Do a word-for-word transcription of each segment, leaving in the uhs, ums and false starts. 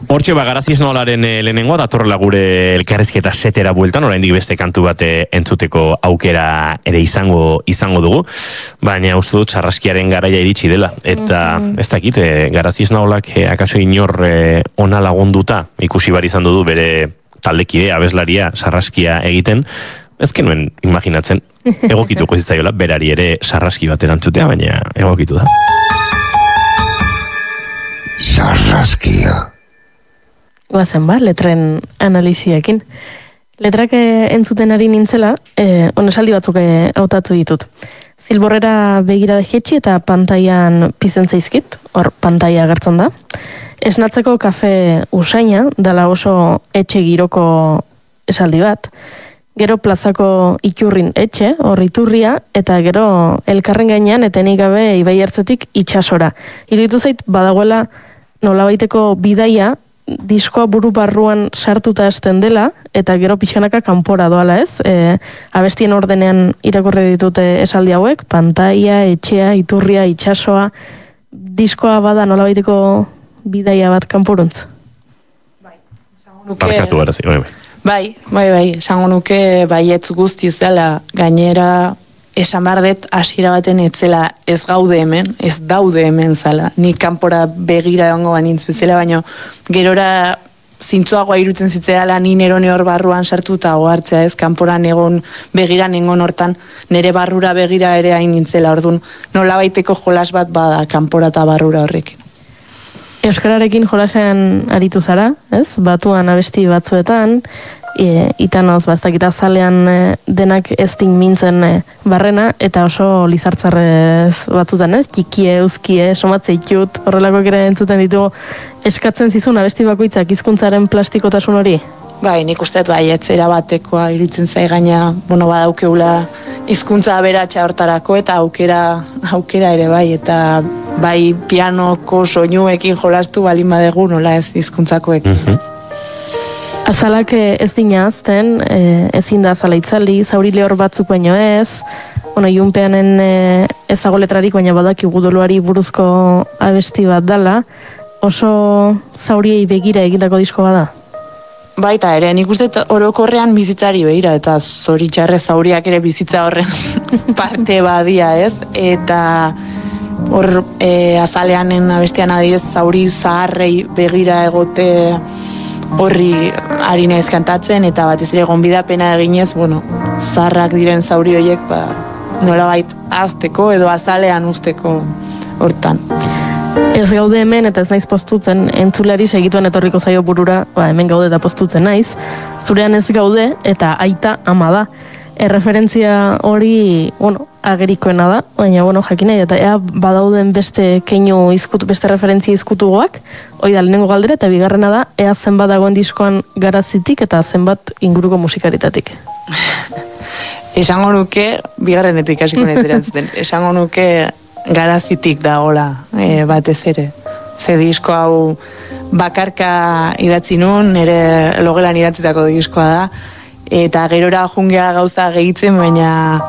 Hortxe ba, Garazi Esnaolaren e, lehenengoa, datorrela gure elkarrizketa setera bueltan, oraindik beste kantu bat entzuteko aukera ere izango izango dugu, baina uste dut sarraskiaren garaia iritsi dela, eta mm-hmm. ez dakit, e, Garazi Esnaolak e, akaso inor e, ona lagunduta, ikusi bar izan du bere taldekide, abeslaria, sarraskia egiten, ez genuen imaginatzen, egokituko zitzaiola, berari ere sarraski bat erantzutea, baina egokitu da. Sarraskia. Guazen ba, letren analiziekin. Letrak entzuten ari nintzela, eh, onesaldi batzuk hautatu ditut. Zilborrera begira jetxi eta pantaian pizen zaizkit, hor pantaia agertzen da. Esnatzeko kafe usaina, dala oso etxe giroko esaldi bat. Gero plazako iturrin etxe, hor iturria, eta gero elkarren gainean etenik gabe ibai ertzetik itxasora. Iruditu zait badagoela nolabaiteko bidaia, diskoa buru barruan sartuta hasten dela, eta gero pixkanaka kanpora doala ez. E, abestien ordenean irakurri ditute esaldi hauek, pantaia, etxea, iturria, itxasoa, diskoa bada nolabaiteko bidaia bat kanporuntz. Bai, esango nuke... Parkatu gara zi, bai, bai. Bai, bai, bai, esango nuke baietz guztiz dela, gainera esan bardet hasiera baten etzela ez gaude hemen, ez daude hemen zala. Ni kanpora begira egongo banintz bezala, baina gerora zintzoagoa irutzen zitzeala ni nerone hor barruan sartu eta ohartzea ez, kanporan egon begira nengon hortan, nere barrura begira ere hain nintzela, orduan nolabaiteko jolas bat bada kanpora eta barrura horrekin. Euskararekin jolasean aritu zara, ez? Batuan abesti batzuetan, e, itanoz baztakita zalean e, denak ez din mintzen e, barrena, eta oso lizartzarrez batzutan, ez? Txikie, euskie, somatze itut, horrelakoak ere entzuten ditugu, eskatzen zizun abesti bakoitzak hizkuntzaren plastikotasun hori? Bai, nik usteet bai, etzera batekoa iruditzen zai gaina, bueno, badaukeula hizkuntza aberatsa hortarako eta aukera aukera ere bai, eta bai pianoko soinuekin jolastu balin badegu nola ez hizkuntzakoekin. Mm-hmm. Azalak ez dina azten, e, ezin da azala itzali, zauri lehor batzuk baino ez, bueno, iunpeanen e, ezago letrarik, baina badakigu doluari buruzko abesti bat dala, oso zauriei begira egindako disko bada. Baita ere, nik uste orokorrean bizitzari behira, eta zoritxarre zauriak ere bizitza horren parte badia, ez? Eta hor e, azaleanen abestian adidez zauri zaharrei begira egote horri ari naiz kantatzen, eta batez ere gonbidapena eginez, bueno, zaharrak diren zauri horiek, ba, nolabait azteko edo azalean usteko hortan. Ez gaude hemen eta ez naiz postutzen, entzulari segituen etorriko zaio burura, ba, hemen gaude eta postutzen naiz, zurean ez gaude eta aita ama da. Erreferentzia hori, bueno, agerikoena da, baina, bueno, jakinei, eta ea badauden beste keinu izkutu, beste referentzia izkutugoak, hoi da lehenengo galdera, eta bigarrena da, ea zenbat dagoen diskoan Garazitik eta zenbat inguruko musikaritatik. Esango nuke, bigarrenetik hasiko naiz erantzuten, esango nuke Garazitik dagola e, batez ere. Ze disko hau bakarka idatzi nun, nire logelan idatzitako diskoa da, eta gerora jungea gauza gehitzen, baina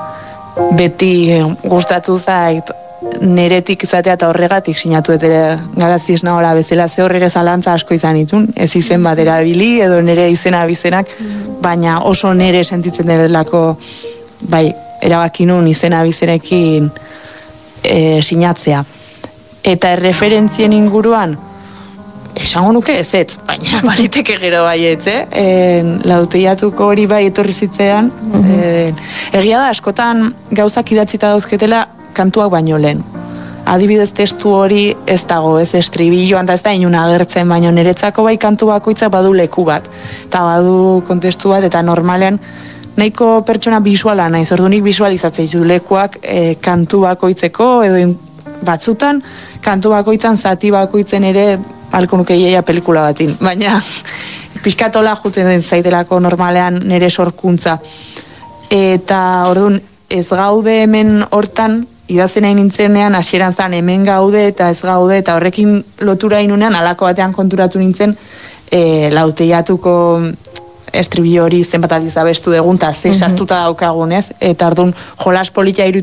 beti gustatu zait neretik izatea eta horregatik sinatu ere Garazi Esnaola bezala, ze horrere zalantza asko izan ditun, ez izen bat erabili edo nere izena abizenak, baina oso nere sentitzen delako, bai, erabaki nun izena abizenekin E, sinatzea. Eta erreferentzien inguruan esango nuke ez ez, baina baliteke gero baietz, eh? E, lauteiatuko hori bai etorri zitzean, mm-hmm. e, egia da askotan gauzak idatzita dauzketela kantuak baino lehen. Adibidez testu hori ez dago, ez estribilloan, eta ez da inun agertzen, baina niretzako bai kantu bakoitzak badu leku bat, eta badu kontestu bat, eta normalean nahiko pertsona bisuala naiz, ordunik bisualizatzea ditu lekuak e, kantu bakoitzeko, edo batzutan kantu bakoitzan zati bakoitzen ere halko nuke iaia pelikula batin, baina pixkatola juten den zaidelako normalean nire sorkuntza. Eta orduan ez gaude hemen hortan, idazten nahi nintzenean, hasieran zan hemen gaude eta ez gaude, eta horrekin lotura inunean, alako batean konturatu nintzen, e, lauteiatuko estribillo hori zenbat aldiz abestu degun, eta ze sartuta daukagunez, eta orduan jolas politia iruditzen